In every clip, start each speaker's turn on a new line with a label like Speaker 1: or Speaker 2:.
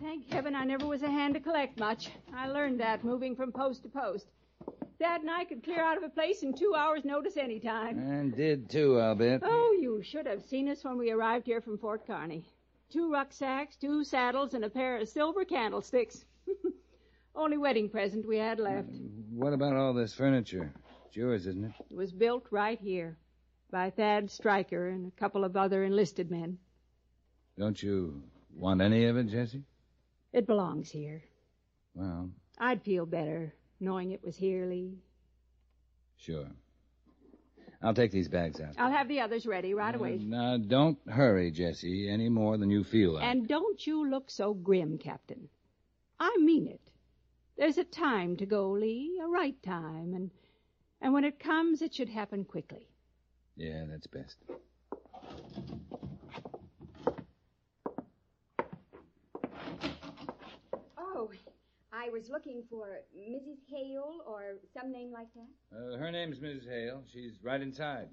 Speaker 1: Thank heaven I never was a hand to collect much. I learned that moving from post to post. Dad and I could clear out of a place in 2 hours' notice any time.
Speaker 2: And did too, I'll bet.
Speaker 1: Oh, you should have seen us when we arrived here from Fort Kearny. 2 rucksacks, 2 saddles, and a pair of silver candlesticks. Only wedding present we had left.
Speaker 2: What about all this furniture? It's yours, isn't it?
Speaker 1: It was built right here by Thad Stryker and a couple of other enlisted men.
Speaker 2: Don't you want any of it, Jessie?
Speaker 1: It belongs here.
Speaker 2: Well,
Speaker 1: I'd feel better knowing it was here, Lee.
Speaker 2: sure. I'll take these bags out.
Speaker 1: I'll have the others ready right away.
Speaker 2: Now, don't hurry, Jessie, any more than you feel like.
Speaker 1: And don't you look so grim, Captain. I mean it. There's a time to go, Lee, a right time, and when it comes, it should happen quickly.
Speaker 2: Yeah, that's best.
Speaker 3: Oh, I was looking for Mrs. Hale or some name like that.
Speaker 2: Her name's Mrs. Hale. She's right inside.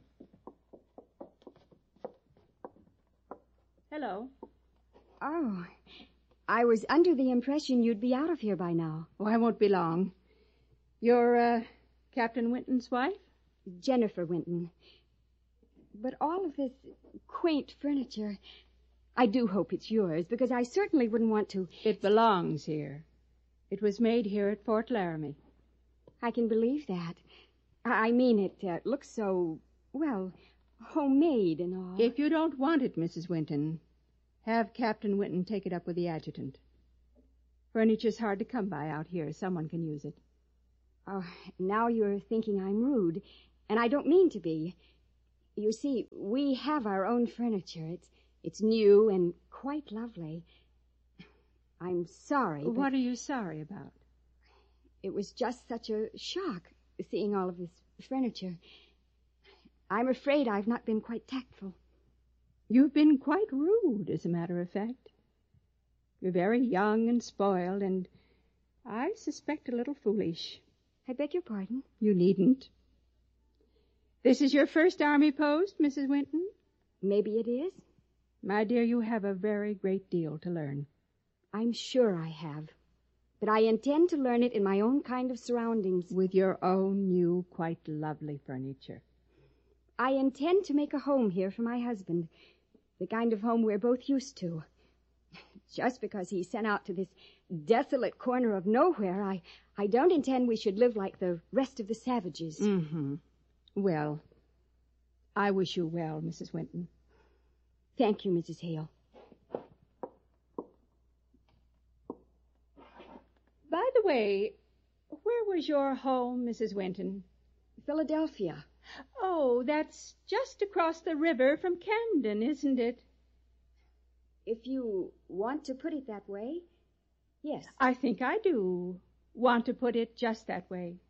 Speaker 1: Hello.
Speaker 3: Oh, I was under the impression you'd be out of here by now.
Speaker 1: Oh, I won't be long. You're, Captain Winton's wife?
Speaker 3: Jennifer Winton. But all of this quaint furniture, I do hope it's yours, because I certainly wouldn't want to...
Speaker 1: It belongs here. It was made here at Fort Laramie.
Speaker 3: I can believe that. I mean, it looks so, well, homemade and all.
Speaker 1: If you don't want it, Mrs. Winton, have Captain Winton take it up with the adjutant. Furniture's hard to come by out here. Someone can use it.
Speaker 3: Oh, now you're thinking I'm rude, and I don't mean to be. You see, we have our own furniture. It's new and quite lovely. I'm sorry, but
Speaker 1: What are you sorry about?
Speaker 3: it was just such a shock, seeing all of this furniture. I'm afraid I've not been quite tactful.
Speaker 1: You've been quite rude, as a matter of fact. You're very young and spoiled, and I suspect a little foolish.
Speaker 3: I beg your pardon?
Speaker 1: You needn't. This is your first Army post, Mrs. Winton?
Speaker 3: Maybe it is.
Speaker 1: My dear, you have a very great deal to learn.
Speaker 3: I'm sure I have. But I intend to learn it in my own kind of surroundings.
Speaker 1: With your own new, quite lovely furniture.
Speaker 3: I intend to make a home here for my husband. The kind of home we're both used to. Just because he's sent out to this desolate corner of nowhere, I don't intend we should live like the rest of the savages.
Speaker 1: Mm-hmm. Well, I wish you well, Mrs. Winton.
Speaker 3: Thank you, Mrs. Hale.
Speaker 1: By the way, where was your home, Mrs. Winton?
Speaker 3: Philadelphia.
Speaker 1: Oh, that's just across the river from Camden, isn't it?
Speaker 3: If you want to put it that way, yes.
Speaker 1: I think I do want to put it just that way.